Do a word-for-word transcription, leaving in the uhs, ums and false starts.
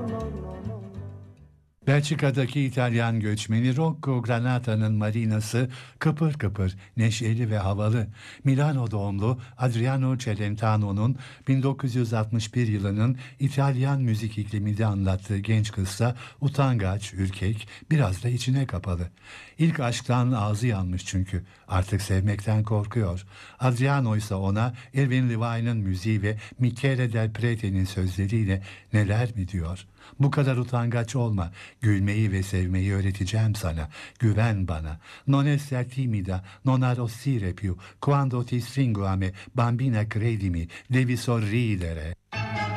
Belçika'daki İtalyan göçmeni Rocco Granata'nın marinası kıpır kıpır, neşeli ve havalı. Milano doğumlu Adriano Celentano'nun bin dokuz yüz altmış bir yılının İtalyan müzik ikliminde anlattığı genç kızsa utangaç, ürkek, biraz da içine kapalı. İlk aşktan ağzı yanmış çünkü. Artık sevmekten korkuyor. Adriano ise ona Irving Levine'ın müziği ve Michele Del Prete'nin sözleriyle neler mi diyor. Bu kadar utangaç olma. Gülmeyi ve sevmeyi öğreteceğim sana. Güven bana. Non esser timida, non arrossire più. Quando ti stringo a me, bambina credimi, devi sorridere.